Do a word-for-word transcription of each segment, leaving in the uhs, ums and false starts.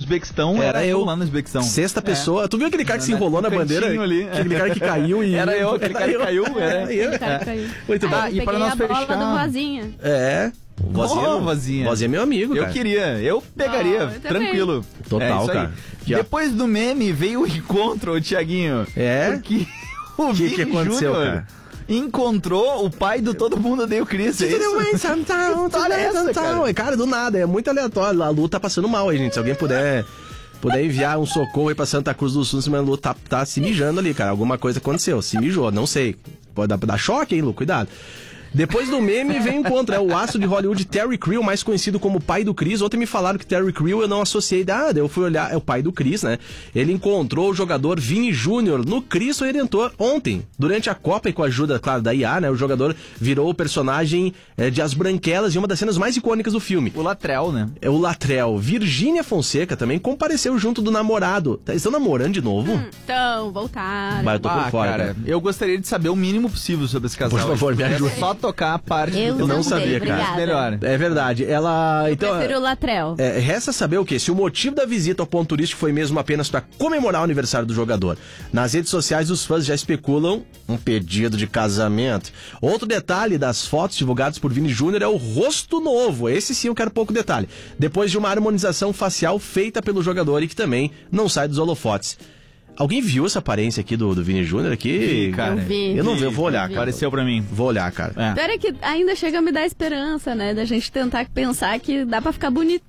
Uzbequistão, era, era eu lá no Uzbequistão. Sexta pessoa. É. Tu viu aquele cara que se enrolou na bandeira? Ali. Aquele cara que caiu e... Era eu, aquele cara que caiu. Era eu. Aquele cara que caiu. Muito bom. Ah, e para nós fechar... do Vozinha. É... Vozinha, oh, Vozinha. Vozinha é meu amigo, eu cara. Eu queria, eu pegaria, oh, eu tranquilo. Total, é, cara. Depois do meme veio o encontro, Thiaguinho. É? Porque o que, que aconteceu, Júnior cara? Encontrou o pai do Todo Mundo Odeia o Chris. É Olha essa, cara. Cara, do nada, é muito aleatório. A Lu tá passando mal aí, gente. Se alguém puder... Puder enviar um socorro aí pra Santa Cruz do Sul, a Lu tá, tá se mijando ali, cara. Alguma coisa aconteceu, se mijou, não sei. Pode dar, dar choque, hein, Lu? Cuidado. Depois do meme vem o encontro, é o astro de Hollywood Terry Crews, mais conhecido como pai do Chris. Ontem me falaram que Terry Crews eu não associei, ah, daí eu fui olhar, é o pai do Chris, né? Ele encontrou o jogador Vini Júnior no Cristo Redentor ontem, durante a Copa, e com a ajuda, claro, da I A, né? O jogador virou o personagem é, de As Branquelas e uma das cenas mais icônicas do filme. O Latrell, né? É o Latrell. Virgínia Fonseca também compareceu junto do namorado. Tá, estão namorando de novo? Hum, então, voltaram. Mas eu tô ah, por fora, cara, cara. Eu gostaria de saber o mínimo possível sobre esse casal. Por favor, me ajuda. É só tocar a parte eu do... Eu não também, sabia, cara. obrigada. Melhor. É verdade. Ela... Eu então, prefiro o Latrell. É, resta saber o quê? Se o motivo da visita ao ponto turístico foi mesmo apenas para comemorar o aniversário do jogador. Nas redes sociais, os fãs já especulam um pedido de casamento. Outro detalhe das fotos divulgadas por Vini Júnior é o rosto novo. Esse sim eu quero pouco detalhe. Depois de uma harmonização facial feita pelo jogador e que também não sai dos holofotes. Alguém viu essa aparência aqui do, do Vini Júnior aqui? Vi, cara. Eu vi. Eu não vi, eu vi, vou olhar, eu vi. cara. Apareceu pra mim. Vou olhar, cara. É. Pior é que ainda chega a me dar esperança, né? Da gente tentar pensar que dá pra ficar bonito.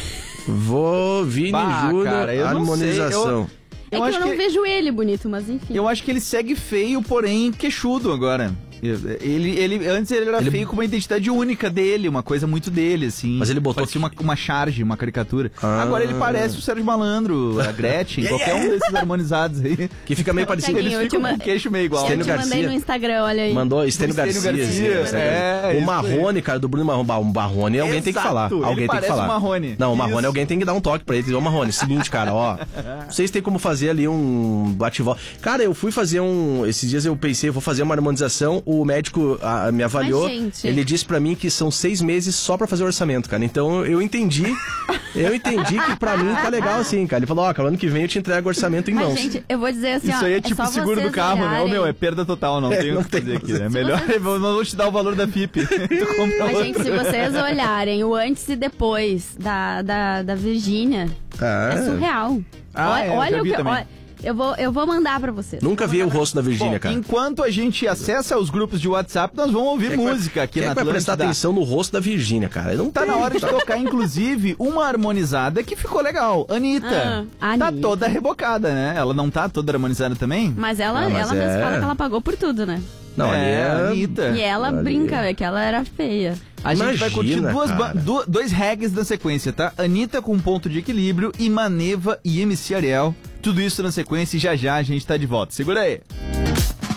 Vou, Vini Bah, Júnior, cara, eu não sei, harmonização. É Eu que acho eu não que- vejo ele bonito, mas enfim. Eu acho que ele segue feio, porém queixudo agora. Ele, ele, antes ele era Ele- feio com uma identidade única dele, uma coisa muito dele, assim. Mas ele botou Parecia uma, uma charge, uma caricatura. Ah. Agora ele parece o Sérgio Malandro, a Gretchen, qualquer um desses harmonizados aí. Que fica meio parecido. Tiaguinho, Eles eu te ficam com ma- o queixo meio igual. Eu Estênio te mandei Garcia. no Instagram, olha aí. Mandou Estênio Estênio Garcia. Garcia, sim, é, o isso Marrone, cara, do Bruno Marrone. O Marrone alguém tem que Exato, falar. ele Alguém tem que parece falar. o Marrone. Não, o Marrone Isso. alguém tem que dar um toque pra ele. Ô Marrone, seguinte, cara, ó. Vocês têm como fazer ali um bate-volta. Cara, eu fui fazer um... Esses dias eu pensei, eu vou fazer uma harmonização. O médico ah, me avaliou. Mas, gente... Ele disse pra mim que são seis meses só pra fazer o orçamento, cara. Então eu entendi. Eu entendi que pra mim tá legal assim, cara. Ele falou, ó, cara, ano que vem eu te entrego o orçamento em Mas, mãos. gente, eu vou dizer assim, Isso ó, aí é é tipo só o seguro do vocês carro, né? Ô, olharem. meu, é perda total, não É, tem não o que tem fazer aqui. como É melhor, eu não vou te dar o valor da F I P. Tu compra Mas, outro. gente, se vocês olharem o antes e depois da, da, da Virgínia, Ah, é surreal. Ah, olha é, eu olha já o vi que... também. Olha, eu, vou, eu vou mandar pra vocês. Nunca vi o rosto da Virgínia, Bom, cara. enquanto a gente acessa os grupos de WhatsApp, nós vamos ouvir Quem é que vai- música aqui Quem é na que vai prestar Atlântida. atenção no rosto da Virgínia, cara? Não Tá tem. na hora de tocar, inclusive, uma harmonizada que ficou legal. Anitta. Ah, Tá Anitta. toda rebocada, né? Ela não tá toda harmonizada também? Mas ela, Não, mas ela mesma é- fala que ela pagou por tudo, né? Não, ali é, é... Anitta. E ela Ali- brinca, é que ela era feia. A gente vai curtir Imagina, duas ba- cara. du- dois regs na sequência, tá? Anitta com ponto de equilíbrio e Maneva e M C Ariel. Tudo isso na sequência e já já a gente tá de volta. Segura aí.